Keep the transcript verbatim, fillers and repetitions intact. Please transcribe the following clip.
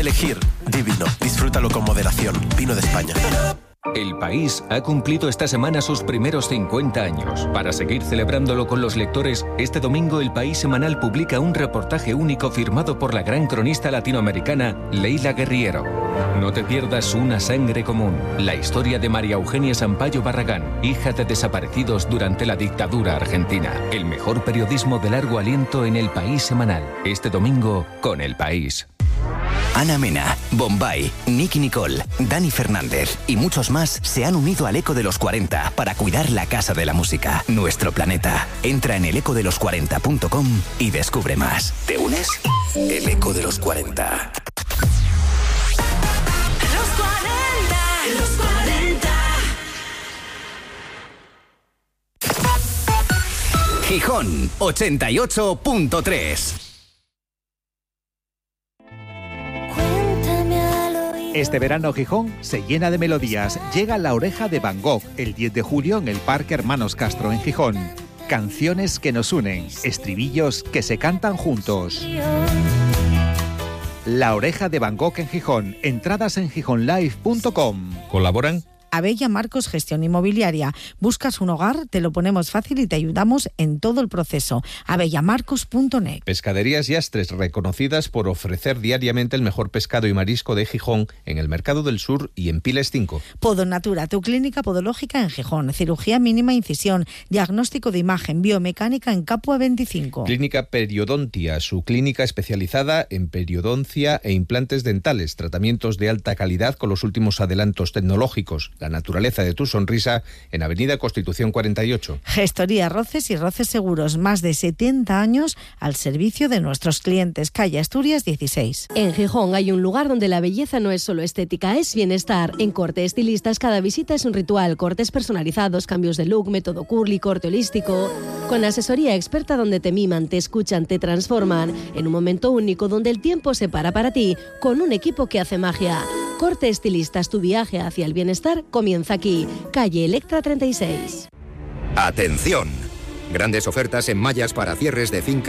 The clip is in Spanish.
Elegir Divino. Disfrútalo con moderación. Vino de España. El País ha cumplido esta semana sus primeros cincuenta años. Para seguir celebrándolo con los lectores, este domingo El País Semanal publica un reportaje único firmado por la gran cronista latinoamericana Leila Guerriero. No te pierdas Una sangre común, la historia de María Eugenia Sampaio Barragán, hija de desaparecidos durante la dictadura argentina. El mejor periodismo de largo aliento en El País Semanal. Este domingo con El País. Ana Mena, Bombay, Nicky Nicole, Dani Fernández y muchos más se han unido al Eco de los cuarenta para cuidar la casa de la música, nuestro planeta. Entra en el eco de los cuarenta punto com y descubre más. ¿Te unes? El Eco de los cuarenta. Los cuarenta, los cuarenta. Gijón, ochenta y ocho punto tres. Este verano Gijón se llena de melodías. Llega La Oreja de Van Gogh el diez de julio en el Parque Hermanos Castro en Gijón. Canciones que nos unen, estribillos que se cantan juntos. La Oreja de Van Gogh en Gijón. Entradas en gijón live punto com. ¿Colaboran? Abella Marcos Gestión Inmobiliaria. Buscas un hogar, te lo ponemos fácil y te ayudamos en todo el proceso. abella marcos punto net. Pescaderías Yastres, reconocidas por ofrecer diariamente el mejor pescado y marisco de Gijón en el Mercado del Sur y en Piles cinco. Podonatura, tu clínica podológica en Gijón. Cirugía mínima incisión, diagnóstico de imagen, biomecánica en Capua veinticinco. Clínica Periodontia, su clínica especializada en periodoncia e implantes dentales, tratamientos de alta calidad con los últimos adelantos tecnológicos. La naturaleza de tu sonrisa en Avenida Constitución cuarenta y ocho. Gestoría Roces y Roces Seguros, más de setenta años al servicio de nuestros clientes. Calle Asturias dieciséis. En Gijón hay un lugar donde la belleza no es solo estética, es bienestar. En Corte Estilistas cada visita es un ritual. Cortes personalizados, cambios de look, método curly, corte holístico. Con asesoría experta donde te miman, te escuchan, te transforman. En un momento único donde el tiempo se para para ti. Con un equipo que hace magia. Corte Estilistas, tu viaje hacia el bienestar comienza aquí. Calle Electra treinta y seis. Atención. Grandes ofertas en mallas para cierres de fincas